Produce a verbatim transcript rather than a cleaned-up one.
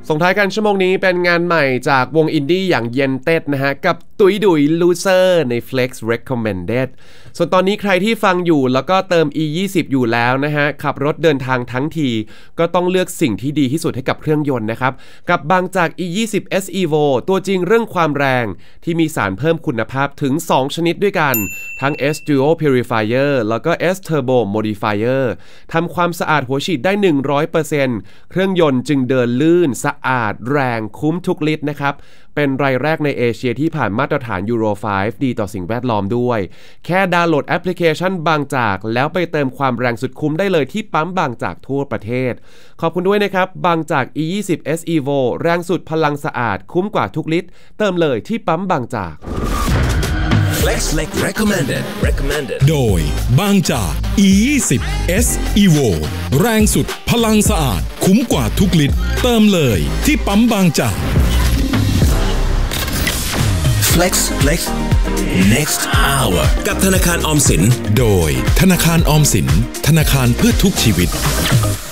ส่งท้ายกันชั่วโมงนี้เป็นงานใหม่จากวงอินดี้อย่างเย็นเต็ดนะฮะกับตุยดุย Loser ใน Flex Recommended ส่วนตอนนี้ใครที่ฟังอยู่แล้วก็เติม อี ยี่สิบ อยู่แล้วนะฮะขับรถเดินทางทั้งทีก็ต้องเลือกสิ่งที่ดีที่สุดให้กับเครื่องยนต์นะครับกับบางจาก อี ยี่สิบ เอส Evo ตัวจริงเรื่องความแรงที่มีสารเพิ่มคุณภาพถึงสองชนิดด้วยกันทั้ง S Duo Purifier แล้วก็ S Turbo Modifier ทำความสะอาดหัวฉีดได้ หนึ่งร้อยเปอร์เซ็นต์ เครื่องยนต์จึงเดินลื่นสะอาดแรงคุ้มทุกลิตรนะครับเป็นรายแรกในเอเชียที่ผ่านมาตรฐาน ยูโร ไฟว์ ดีต่อสิ่งแวดล้อมด้วยแค่ดาวน์โหลดแอปพลิเคชันบางจากแล้วไปเติมความแรงสุดคุ้มได้เลยที่ปั๊มบางจากทั่วประเทศขอบคุณด้วยนะครับบางจาก อี ยี่สิบ เอส Evo แรงสุดพลังสะอาดคุ้มกว่าทุกลิตรเติมเลยที่ปั๊มบางจาก Flex Recommended Recommended โดยบางจาก อี ยี่สิบ เอส Evo แรงสุดพลังสะอาดคุ้มกว่าทุกลิตรเติมเลยที่ปั๊มบางจาก Flex Flex Next Hour กับธนาคารออมสินโดยธนาคารออมสินธนาคารเพื่อทุกชีวิต